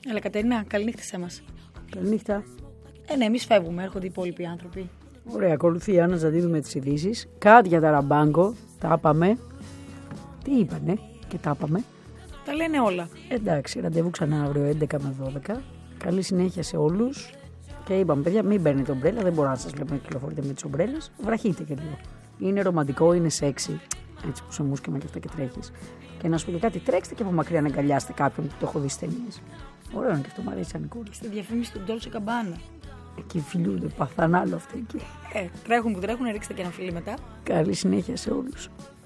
Έλα, Κατερίνα, καληνύχτα μας. Καληνύχτα. Ναι, εμείς φεύγουμε, έρχονται οι υπόλοιποι άνθρωποι. Ωραία, ακολουθεί η Άννα Ζαντίδου με τις ειδήσεις. Κάτια Ταραμπάγκο, τα είπαμε. Τι είπανε και τα είπαμε. Τα λένε όλα. Εντάξει, ραντεβού ξανά αύριο 11 με 12. Καλή συνέχεια σε όλους. Και είπαμε, παιδιά, μην παίρνετε ομπρέλα. Δεν μπορώ να σας βλέπω να κυκλοφορείτε με τις ομπρέλες. Βραχείτε και λίγο. Είναι ρομαντικό, είναι σεξι. Έτσι που σε μουσκεμα και αυτά και τρέχεις. Και να σου πω και κάτι, τρέξτε και από μακριά να αγκαλιάστε κάποιον που το έχω δει στις ταινίες. Ωραίο είναι και αυτό, μου αρέσει σαν εικόνα. Στη διαφήμιση του Dolce Gabbana. Εκεί φιλούνται, παθανάλο αυτό εκεί. Τρέχουν που τρέχουν, ρίξτε και ένα φίλι μετά. Καλή συνέχεια σε όλους.